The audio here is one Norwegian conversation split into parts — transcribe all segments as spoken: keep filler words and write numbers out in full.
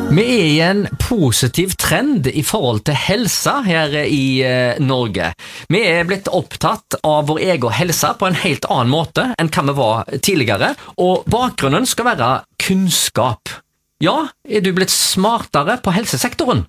Vi er i en positiv trend i forhold til helse her i eh, Norge. Vi er blitt opptatt av vår egen helse på en helt annen måte enn hva vi var tidligere, og bakgrunnen skal være kunnskap. Ja, er du blitt smartere på helsesektoren?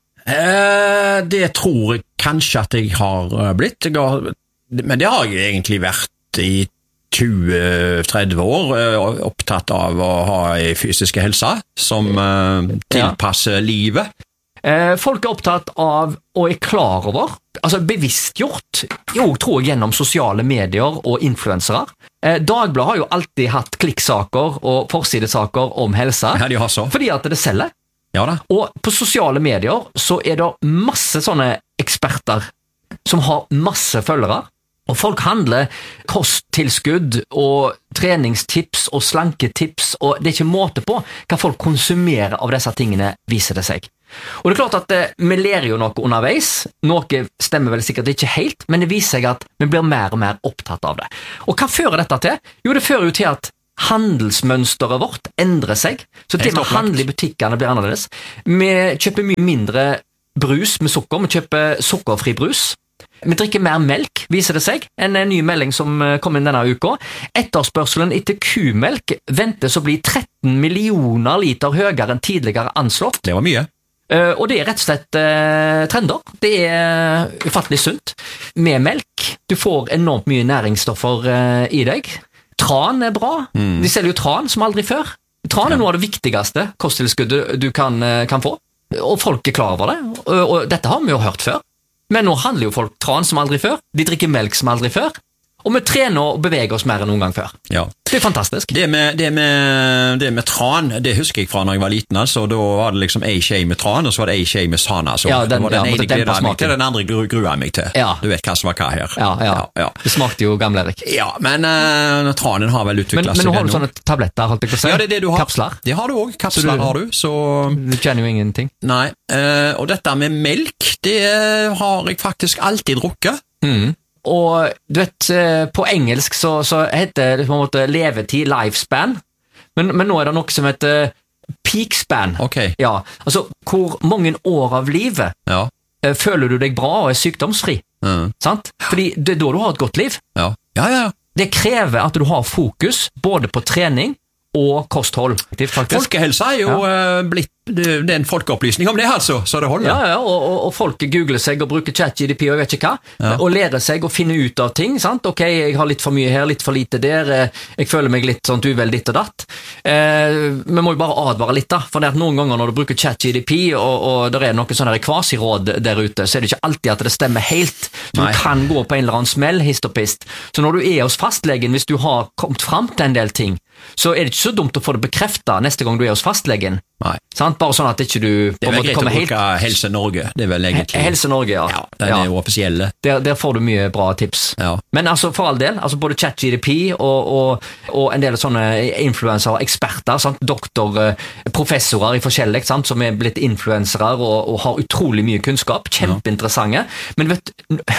Eh, det tror jeg kanskje at jeg har eh, blitt, jeg har, men det har jeg egentlig vært i tjue til tretti år, eh, opptatt av å ha en fysisk helse som eh, tilpasser ja. livet. Eh, folk er opptatt av og er klar over, altså bevisstgjort, jo, tror jeg gjennom sosiale medier og influensere. Eh, Dagbladet har jo alltid hatt klikksaker og forsidesaker om helse, ja, de har så. Fordi at det selger. Ja da. Og på sosiale medier så er det masse sånne eksperter som har masse følgere, og folk handler kosttilskudd og treningstips og slanketips, og det er ikke måte på hva folk konsumerer av disse tingene, viser det seg. Og det er klart at eh, vi lærer jo noe underveis, noe stemmer vel sikkert ikke helt, men det viser seg at vi blir mer og mer opptatt av det. Og hva fører dette til? Jo, det fører jo til at handelsmønsteret vårt endrer seg, så det med handel i butikkene blir annerledes. Vi kjøper mye mindre brus med sukker, vi kjøper sukkerfri brus. Vi drikker mer melk, viser det seg, en ny melding som kom inn denne uka. Etterspørselen etter kumelk ventes å bli tretten millioner liter høyere enn tidligere anslått. Det var mye. Uh, og det er rett og slett uh, trender. Det er ufattelig sunt. Med melk, du får enormt mye næringsstoffer uh, i deg. Tran er bra. Mm. De selger jo tran som aldri før. Tran er ja. noe av det viktigste kosttilskuddet du kan, uh, kan få. Og folk er klar over det. Og, og dette har vi jo hørt før. Men nå handler jo folk tran som aldri før. De drikker melk som aldri før. Og vi trener og beveger oss mer enn noen gang før. Ja. Det er fantastisk. Det med, det, med, det med tran, det husker jeg fra når jeg var liten, altså. Da var det liksom ei skje med tran, og så var det ei skje med sana. Så ja, den, det var den ja, ene gleder jeg meg til, den andre gru, gruer jeg meg til. Ja. Du vet hva som var hva her. Ja, ja. ja, ja. Det smakte jo gamle Erik. Ja, men uh, tranen har vel utviklet men, seg. Men nå har du sånne tabletter, holdt jeg på å si. Ja, det er det du har. Kapsler. Det har du også. Kapsler du, har du, så... Du kjenner jo ingenting. Nei, uh, og dette med melk, det har jeg faktisk alltid drukket. Mhm. Og du vet, på engelsk så, så heter det på en måte levetid, lifespan, men, men nå er det noe som heter peak span. Okay. Ja, altså hvor mange år av livet ja. føler du deg bra og er sykdomsfri, mm. sant? Fordi det er da du har et godt liv. Ja. Ja, ja, ja. Det krever at du har fokus både på trening og kosthold. Folkehelse er jo ja. uh, blitt det, det er en folkeopplysning om det, altså, så det holder. Ja, ja, og, og, og folk googler seg og bruker ChatGPT og vet ikke hva, ja. og lærer seg å finne ut av ting, sant? Ok, jeg har litt for mye her, litt for lite der, jeg føler meg litt sånn uvel ditt og datt. Eh, vi må jo bare advare litt da, for det at noen ganger når du bruker ChatGPT og, og det er noen sånne kvasiråd der ute, så er det ikke alltid at det stemmer helt, så Nei. Du kan gå på en eller annen smell, hist og pist. Så når du er hos fastlegen, hvis du har kommet frem til en del ting, så er det ikke så dumt å få det bekreftet neste gang du er hos fastlegen. Nei. Sant? Bare sånn at ikke du det er vel greit å bruke helt... Helse Norge, det er vel egentlig Helse Norge, ja, ja den ja. er jo offisielle der, der får du mye bra tips ja. men altså for all del, altså både ChatGPT og, og, og en del sånne influencer og eksperter, sant? Doktor, professorer i forskjellig, sant? Som er blitt influensere og, og har utrolig mye kunnskap, kjempeinteressante ja. Men vet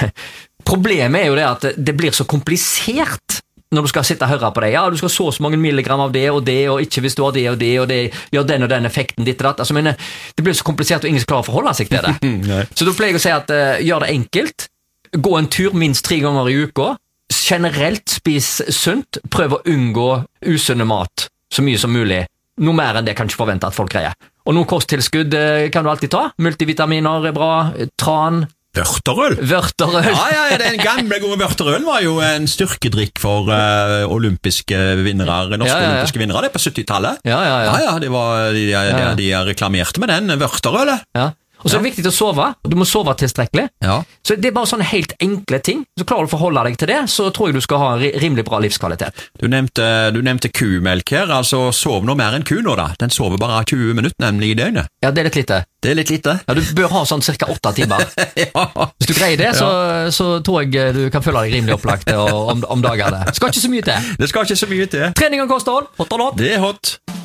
problemet er jo det at det blir så komplisert når du skal sitte og høre på det, ja, du skal så så mange milligram av det og det, og ikke hvis du har det og det, og det gjør den og den effekten ditt og datt. Altså, men det blir så komplisert og ingen klarer å forholde seg til det. Så da pleier jeg å si at uh, gjør det enkelt, gå en tur minst tre ganger i uka, generelt spis sunt, prøv å unngå usunne mat så mye som mulig. Noe mer enn det kan du ikke forvente at folk greier. Og noen kosttilskudd uh, kan du alltid ta, multivitaminer er bra, tran, Vørterøl? Vørterøl. Ja, ja, ja, den gamle gode vørterøl var jo en styrkedrikk for uh, olympiske vinnere, norske ja, ja, ja. olympiske vinnere, det på syttitallet. Ja, ja, ja. Ja, ja, det var, de, de, de, de reklamerte med den vørterølet. Ja. Og så er det viktig å sove. Du må sove tilstrekkelig. Ja. Så det er bare sånne helt enkle ting. Så klarer du å forholde deg til det, så tror jeg du skal ha rimelig bra livskvalitet. Du nevnte, du nevnte kumelk her, altså sov noe mer enn ku nå da. Den sover bare tjue minutter, nemlig i døgnet. Ja, det er litt lite. Det er litt lite. Ja, du bør ha sånn cirka åtte timer. ja. Hvis du greier det, så, så tror jeg du kan føle deg rimelig opplagt om, om dagene. Det skal ikke så mye til. Det skal ikke så mye til. Trening og kosthold, hot or not? Det er hot.